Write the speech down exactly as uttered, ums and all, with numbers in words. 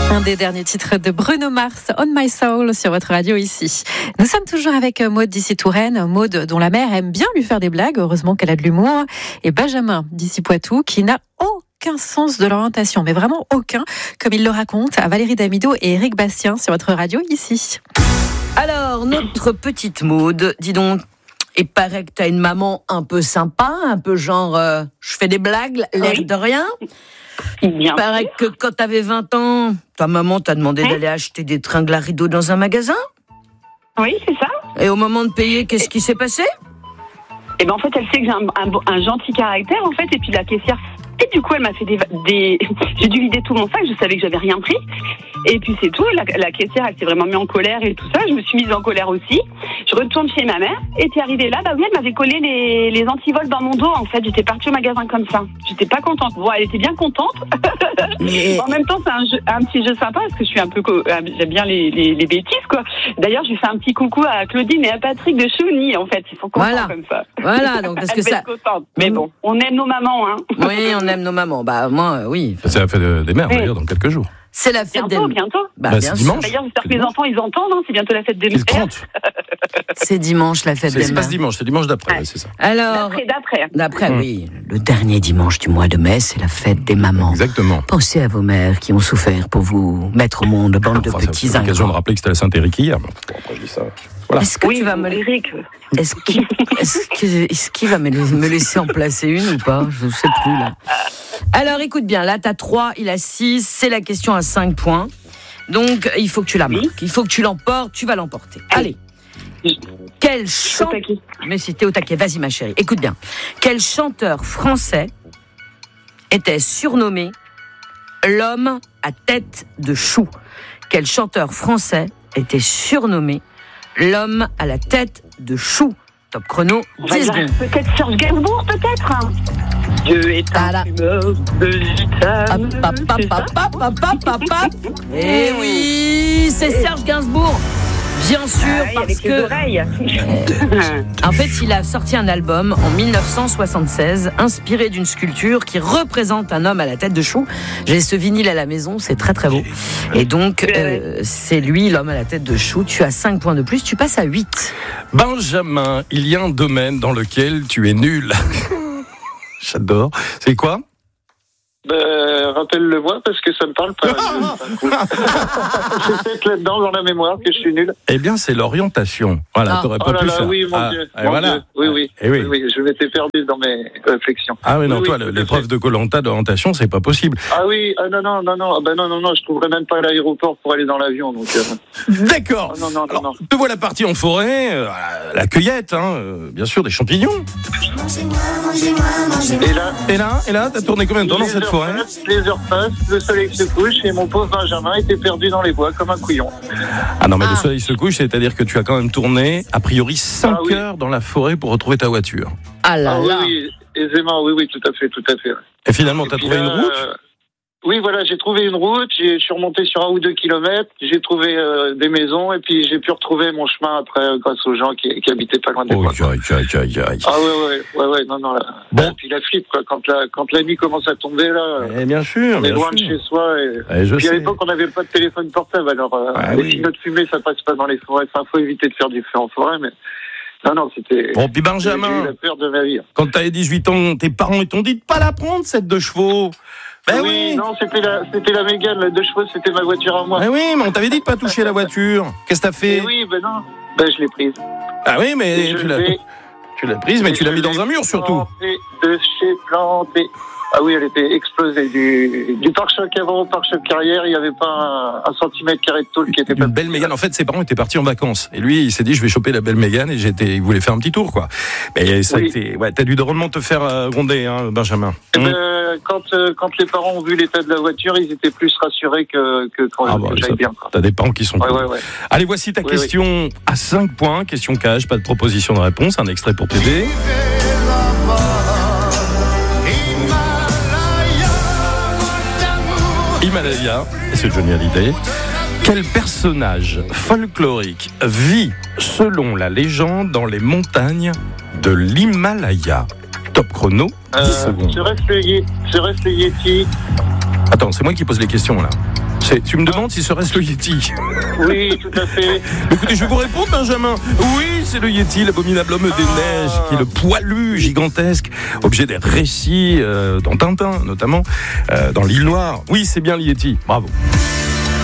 Un des derniers titres de Bruno Mars, On My Soul, sur votre radio ici. Nous sommes toujours avec Maud d'ici Touraine, Maud dont la mère aime bien lui faire des blagues, heureusement qu'elle a de l'humour, et Benjamin d'ici Poitou qui n'a aucun sens de l'orientation, mais vraiment aucun, comme il le raconte à Valérie Damido et Éric Bastien sur votre radio ici. Alors, notre petite Maud, dis donc, il paraît que t'as une maman un peu sympa, un peu genre, euh, je fais des blagues, l'air Oui. de rien. Bien Il paraît que quand t'avais vingt ans, ta maman t'a demandé Hein d'aller acheter des tringles à rideaux dans un magasin. Oui, c'est ça. Et au moment de payer, qu'est-ce qui s'est passé? Et ben en fait, elle sait que j'ai un, un, un gentil caractère en fait, et puis la caissière. Et du coup, elle m'a fait des, des... j'ai dû vider tout mon sac. Je savais que j'avais rien pris. Et puis c'est tout. La, la caissière, elle s'est vraiment mise en colère et tout ça. Je me suis mise en colère aussi. Je retourne chez ma mère. Et puis arrivée là, bah oui, elle m'avait collé les, les antivols dans mon dos. En fait, j'étais partie au magasin comme ça. J'étais pas contente. Bon, elle était bien contente. Mais... En même temps, c'est un, jeu, un petit jeu sympa parce que je suis un peu, co- j'aime bien les, les, les bêtises quoi. D'ailleurs, je lui fais un petit coucou à Claudine et à Patrick de Chougny. En fait, ils sont contents Voilà. comme ça. Voilà, donc parce Elle que va ça... être contente. Mais bon, on aime nos mamans, hein. Oui, on aime nos mamans. Bah moi, euh, oui. C'est la fête des mères, Oui. d'ailleurs, dans quelques jours. C'est la fête Bientôt, des... bientôt. Bah, Bah, bien c'est sûr. dimanche. D'ailleurs, j'espère que C'est mes dimanche. enfants, ils entendent, hein. C'est bientôt la fête des C'est le mères. trente. C'est dimanche, la fête C'est des c'est pas ce mères. dimanche, c'est dimanche d'après, Ouais. ouais, c'est ça. Alors, D'après, d'après. d'après, Mmh. oui, le dernier dimanche du mois de mai, c'est la fête des mamans. Exactement. Pensez à vos mères qui ont souffert pour vous mettre au monde, bande de Enfin, ça petits fait l'occasion de ingrats. rappeler que c'était la Saint-Éric hier. Bon, après, je dis ça. Voilà. Est-ce que Oui, tu vas me Eric. Est-ce qu'il est-ce que- est-ce qu'il va me, me laisser en placer une ou pas? Je ne sais plus là. Alors écoute bien, là t'as trois, il a six, c'est la question à cinq points. Donc il faut que tu la marques, il faut que tu l'emportes, tu vas l'emporter. Allez. Quel chanteur... Mais si t'es au taquet, vas-y ma chérie, écoute bien. Quel chanteur français était surnommé l'homme à tête de chou? Quel chanteur français était surnommé l'homme à la tête de chou? Top chrono, On va dix dire secondes. peut-être Serge Gainsbourg, peut-être. hein. Dieu est Voilà. un fumeur de gitane. Hop, hop, hop, C'est ça hop, hop, hop, hop, hop, hop. Eh oui, c'est Serge Gainsbourg. Bien sûr, Ah oui, parce avec les que oreilles. en fait, il a sorti un album en dix-neuf cent soixante-seize, inspiré d'une sculpture qui représente un homme à la tête de chou. J'ai ce vinyle à la maison, c'est très très beau. Et donc, euh, c'est lui, l'homme à la tête de chou. Tu as cinq points de plus, tu passes à huit. Benjamin, il y a un domaine dans lequel tu es nul. J'adore. C'est quoi? Ben, rappelle-le-moi parce que ça me parle pas. C'est peut-être là-dedans dans la mémoire que je suis nul. Eh bien, c'est l'orientation. Voilà, Ah. t'aurais Oh pas là pu là, faire. oui, mon Ah, Dieu. et mon voilà. Dieu. Oui, oui. Eh oui. oui, oui, je m'étais perdu dans mes réflexions. Ah oui, non, Oui, toi, oui, tout à l'épreuve fait. de Koh-Lanta d'orientation, c'est pas possible. Ah oui, ah non, non, non, non, ah ben non, non, non, je trouverais même pas l'aéroport pour aller dans l'avion, donc. Euh... D'accord. Ah non, non, non, Alors, non. te voilà parti en forêt, euh, la cueillette, hein, euh, bien sûr, des champignons. Et là, Et là, et là, t'as tourné combien de temps dans les cette heures forêt? passent, les heures passent, le soleil se couche et mon pauvre Benjamin était perdu dans les bois comme un couillon. Ah non, mais le Ah. soleil se couche, c'est-à-dire que tu as quand même tourné, a priori, cinq Ah oui. heures dans la forêt pour retrouver ta voiture. Ah là Ah oui, là. oui, aisément, oui, oui, tout à fait, tout à fait. ouais. Et finalement, Et t'as puis trouvé là, une route? euh, Oui, voilà, j'ai trouvé une route, j'ai- je suis remonté sur un ou deux kilomètres, j'ai trouvé euh, des maisons et puis j'ai pu retrouver mon chemin après euh, grâce aux gens qui, qui habitaient pas loin des Oh, bois. aïe, aïe, aïe, aïe. Ah ouais, ouais, ouais, ouais, non, non, là. Bon. Et puis la flippe, quoi, quand la, quand la nuit commence à tomber, là, Eh bien sûr, on est bien loin de sûr. chez soi. Et, Eh, je puis à sais. l'époque, on n'avait pas de téléphone portable, alors euh, Ah les oui. signaux de fumée, ça passe pas dans les forêts. Enfin, faut éviter de faire du feu en forêt, mais non, non, c'était. Bon, puis J'ai eu Benjamin, la peur de ma vie. quand t'avais dix-huit ans, tes parents ils t'ont dit de pas la prendre, cette deux chevaux. Ben oui, non, c'était la, c'était la Mégane, la deux chevaux, c'était ma voiture à moi. Ben oui, mais on t'avait dit de pas toucher la voiture. Qu'est-ce que t'as fait? Et oui, ben non, ben je l'ai prise. Ah oui, mais Et je tu l'as, l'ai- tu l'as prise, mais tu l'as mis dans un mur surtout. Planté de chez planté. Ah oui, elle était explosée. Du, du pare-choc avant au pare-choc arrière, il n'y avait pas un, un centimètre carré de tôle qui était pas. Une belle Mégane. En fait, ses parents étaient partis en vacances. Et lui, il s'est dit, je vais choper la belle Mégane. Et j'étais, il voulait faire un petit tour, quoi. Mais ça a Oui. été, ouais, t'as dû drôlement te faire euh, gronder, hein, Benjamin. Eh Hum. ben, quand, euh, quand les parents ont vu l'état de la voiture, ils étaient plus rassurés que, que quand Ah que bah, j'aille ça- bien. Quoi. T'as des parents qui sont Ouais, cool. ouais, ouais. Allez, voici ta Oui, question à cinq points. Question cash, pas de proposition de réponse. Un extrait pour t'aider. Himalaya, et c'est Johnny Hallyday. Quel personnage folklorique vit, selon la légende, dans les montagnes de l'Himalaya? Top chrono, dix Euh, secondes. serait-ce le, Ye- serait-ce le Yeti? Attends, c'est moi qui pose les questions là. C'est, tu me demandes si serait-ce le Yéti? Oui, tout à fait. Écoutez, je vais vous répondre, Benjamin. Oui, c'est le Yéti, l'abominable homme des Ah. neiges, qui est le poilu gigantesque, objet d'être récit euh, dans Tintin, notamment, euh, dans l'île Noire. Oui, c'est bien le Yéti. Bravo.